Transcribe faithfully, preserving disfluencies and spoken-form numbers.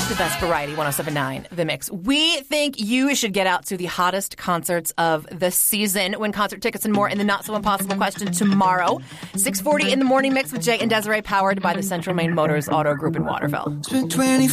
the best variety, one oh seven point nine The Mix. We think you should get out to the hottest concerts of the season. Win concert tickets and more in the Not So Impossible question tomorrow. six forty in the Morning Mix with Jay and Desiree, powered by the Central Maine Motors Auto Group in Waterville.